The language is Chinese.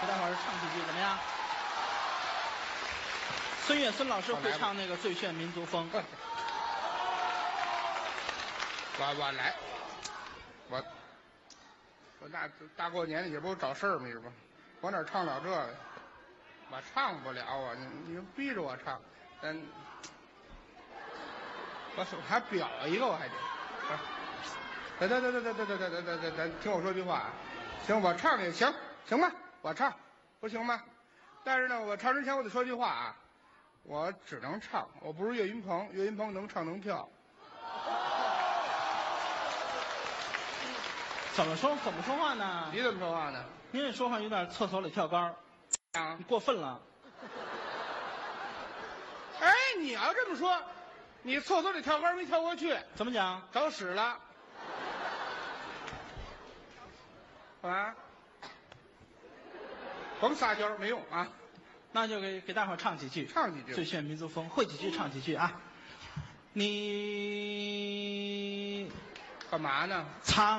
给大伙儿唱几句怎么样？孙越孙老师会唱那个《最炫民族风》。 我来，我大过年的也不找事儿，你知道吗？我哪唱了这个？我唱不了啊！你逼着我唱，我还表一个，我还得。等，听我说句话啊。行，我唱也行，行吧，我唱，不行吗？但是呢，我唱之前我得说句话啊，我只能唱，我不是岳云鹏，岳云鹏能唱能跳。 怎么说话呢？ 你怎么说话呢？ 您这说话有点厕所里跳杆啊， 你过分了。 哎，你要这么说，你厕所里跳杆没跳过去， 怎么讲？ 找屎了。啊，甭撒娇没用啊， 那就给大伙儿唱几句， 唱几句， 最炫民族风，会几句唱几句啊。你干嘛呢？ 唱。